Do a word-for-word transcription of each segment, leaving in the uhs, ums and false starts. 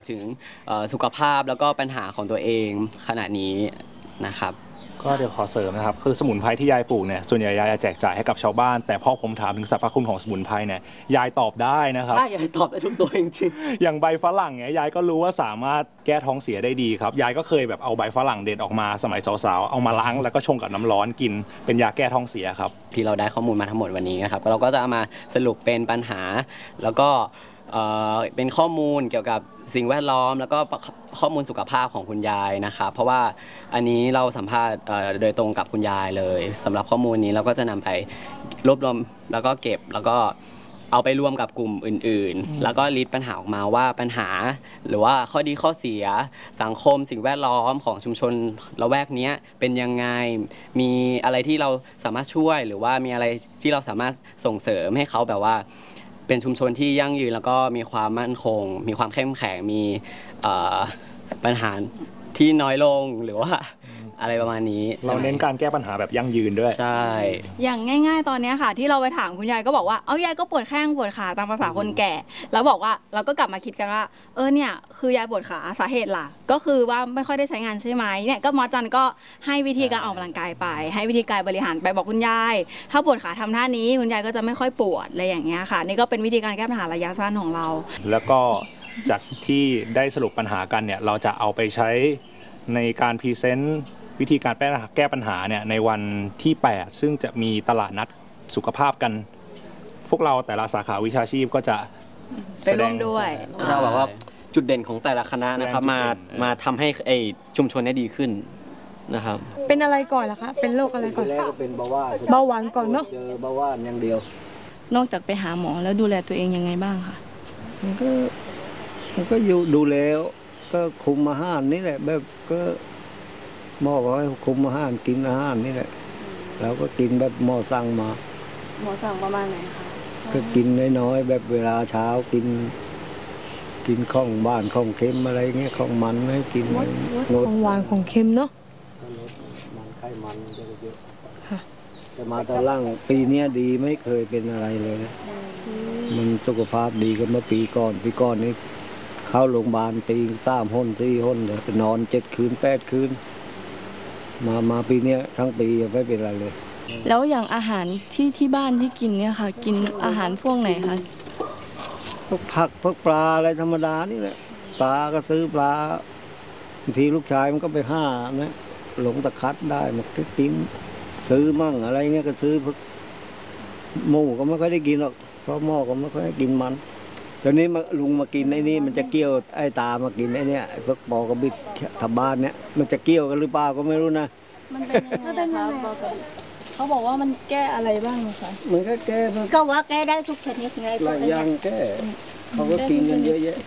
ถึงสุขภาพแล้วก็ปัญหาของตัวเองขณะนี้นะครับก็เดี๋ยวขอเสริมนะครับคือสมุนไพรที่ยายปลูกเนี่ยส่วนใหญ่ยายจะแจกจ่ายให้กับชาวบ้านแต่พอผมถามถึงสรรพคุณของสมุนไพรเนี่ยยายตอบได้นะครับใช่ยายตอบได้ทุกตัวจริงๆอย่างใบฝรั่งเนี่ยยายก็รู้ว่าสามารถแก้ท้องเสียได้ดีครับยายก็เคยแบบเอาใบฝรั่งเด็ดออกมาสมัยสาวๆเอามาล้างแล้วก็ชงกับน้ำร้อนกินเป็นยาแก้ท้องเสียครับที่เราได้ข้อมูลมาทั้งหมดวันนี้นะครับเราก็จะเอามาสรุปเป็นปัญหาแล้วก็เป็นข้อมูลเกี่ยวกับสิ่งแวดล้อมแล้วก็ข้อมูลสุขภาพของคุณยายนะครับเพราะว่าอันนี้เราสัมภาษณ์โดยตรงกับคุณยายเลยสำหรับข้อมูลนี้เราก็จะนำไปรวบรวมแล้วก็เก็บแล้วก็เอาไปรวมกับกลุ่มอื่นๆแล้วก็ลิสต์ปัญหาออกมาว่าปัญหาหรือว่าข้อดีข้อเสียสังคมสิ่งแวดล้อมของชุมชนละแวกนี้เป็นยังไงมีอะไรที่เราสามารถช่วยหรือว่ามีอะไรที่เราสามารถส่งเสริมให้เขาแบบว่าเป็นชุมชนที่ยั่งยืนแล้วก็มีความมั่นคงมีความเข้มแข็งมีปัญหาที่น้อยลงหรือว่าอะไรประมาณนี้เราเน้นการแก้ปัญหาแบบยั่งยืนด้วยใช่อย่างง่ายๆตอนนี้ค่ะที่เราไปถามคุณยายก็บอกว่าเอายายก็ปวดแข้งปวดขาตามภาษาคนแก่แล้วบอกว่าเราก็กลับมาคิดกันว่าเออเนี่ยคือยายปวดขาสาเหตุล่ะก็คือว่าไม่ค่อยได้ใช้งานใช่ไหมเนี่ยก็หมอจันก็ให้วิธีการออกกำลังกายไปให้วิธีการบริหารไปบอกคุณยายถ้าปวดขาทำท่านี้คุณยายก็จะไม่ค่อยปวดอะไรอย่างเงี้ยค่ะนี่ก็เป็นวิธีการแก้ปัญหาระยะสั้นของเราแล้วก็จากที่ได้สรุปปัญหากันเนี่ยเราจะเอาไปใช้ในการพรีเซนต์วิธีการแก้ปัญหาเนี่ยในวันที่แปดซึ่งจะมีตลาดนัดสุขภาพกันพวกเราแต่ละสาขาวิชาชีพก็จะแสดงด้วยเราแบบว่าจุดเด่นของแต่ละคณะนะครับมามาทำให้ไอชุมชนนี้ดีขึ้นนะครับเป็นอะไรก่อนล่ะคะเป็นโรคอะไรก่อนแรกก็เป็นเบาหวานเบาหวานก่อนเนาะเจอเบาหวานอย่างเดียวนอกจากไปหาหมอแล้วดูแลตัวเองยังไงบ้างคะมันก็มันก็อยู่ดูแล้วก็คุมอาหารนี่แหละแบบก็หมอบอกให้คุมอาหารกินอาหารนี่แหละแล้วก็กินแบบหมอสั่งมาหมอสั่งประมาณไหนคะก็กินน้อยๆแบบเวลาเช้ากินกินข้องบ้านข้องเค็มอะไรเงี้ยข้องมันให้กินงดของหวานของเค็มเนาะมันไขมันเยอะจะมาตอนล่างปีนี้ดีไม่เคยเป็นอะไรเลยนะมันสุขภาพดีกันเมื่อปีก่อนปีก่อนนี้เข้าโรงพยาบาลตีสามห้นสี่ห้นเลยไปนอนเจ็ดคืนแปดคืนมามาปีนี้ทั้งปียังไม่เป็นอะไรเลยแล้วอย่างอาหารที่ที่บ้านที่กินเนี่ยค่ะกินอาหารพวกไหนคะพวกผักพวกปลาอะไรธรรมดานี่แหละปลาก็ซื้อปลาบางทีลูกชายมันก็ไปห้านะหลงตะคัดได้มันก็กินซื้อมั่งอะไรเงี้ยก็ซื้อพวกหมูก็ไม่ค่อยได้กินหรอกเพราะหม้อก็ไม่ค่อยได้กินมันตอนนี้มาลุงมากินไอ้นี่มันจะเกี่ยวไอ้ตามากินไอ้นี่พวกปอกระบิดทำบ้านเนี่ยมันจะเกี่ยวกันหรือเปล่าก็ไม่รู้นะมันเป็นยังไงครับเขาบอกว่ามันแก้อะไรบ้างคะมันก็แก้ก็ว่าแก้ได้ทุกชนิดไงหลายอย่างแก้เขาก็กินกันเยอะแยะ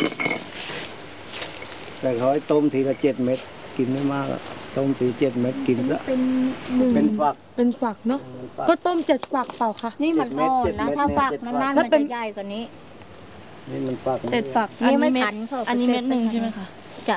แต่เขาให้ต้มทีละเจ็ดเม็ดกินไม่มากอะต้มทีเจ็ดเม็ดกินละเป็นหนึ่งเป็นฝักเป็นฝักเนาะก็ต้มเจ็ดฝักเปล่าคะนี่มันอ่อนนะถ้าฝักมันนั่นมันจะใหญ่กว่านี้นี่มันฝักเจ็ดฝักนี่ไม่เม็ดขันอันนี้เม็ดหนึ่งใช่ไหมคะจะ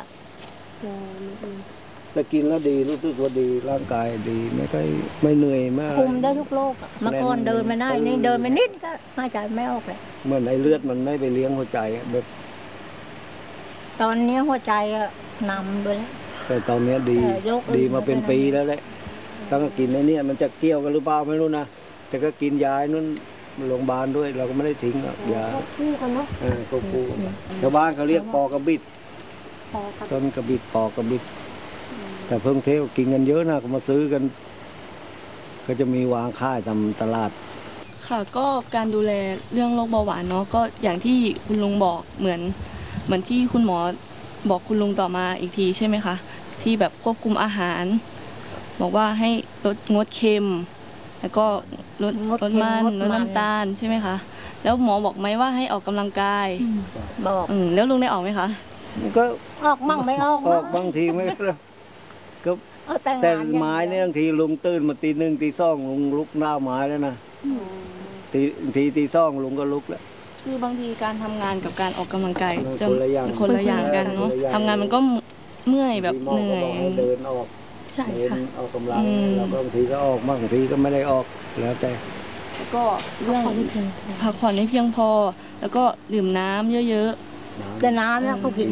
แต่กินแล้วดีรู้สึกว่าดีร่างกายดีไม่ค่อยไม่เหนื่อยมากคุมได้ทุกโรคเมื่อก่อนเดินไม่ได้นี่เดินไม่นิดก็หายใจไม่ออกเลยเหมือนไอ้เลือดมันไม่ไปเลี้ยงหัวใจแบบตอนนี้หัวใจนำไปแล้วแต่ตอนนี้ดีดีมาเป็นปีแล้วแหละตั้งแต่กินไอ้นี่มันจะเกี่ยวกันหรือเปล่าไม่รู้นะแต่ก็กินยานู่นโรงพยาบาลด้วยเราก็ไม่ได้ทิ้งหรอกยาคู่กันเนาะอ่าก็คู่ชาวบ้านเขาเรียกปอกระบิดต้นกระบิดปอกระบิดแต่เพิ่งเที่ยวกินกันเยอะนะก็มาซื้อกันก็จะมีวางค่ายตามตลาดค่ะก็การดูแลเรื่องโรคเบาหวานเนาะก็อย่างที่คุณลุงบอกเหมือนเหมือนที่คุณหมอบอกคุณลุงต่อมาอีกทีใช่ไหมคะที่แบบควบคุมอาหารบอกว่าให้ลดงดเค็มแล้วก็ลดลดมันลดน้ำตาลใช่ไหมคะแล้วหมอบอกไหมว่าให้ออกกำลังกายบอกแล้วลุงได้ออกไหมคะก็ออกมั่งไม่ออกออกบางทีไม่ก็แต่ไม้เนี่ยบางทีลุงตื่นมาตีหนึ่งตีสองลุงลุกหน้าไม้แล้วนะตีทีตีสองลุงก็ลุกแล้วคือบางทีการทำงานกับการออกกำลังกายจะคนละอย่างกันเนาะทำงานมันก็เมื่อยแบบเหนื่อยเดินออกใช่ค่ะออกกำลังแล้วบางทีก็ออกบางทีก็ไม่ได้ออกแล้วแต่แล้วก็เรื่องพักผ่อนให้เพียงพอแล้วก็ดื่มน้ำเยอะๆแต่น้ำเนี่ยเขากิน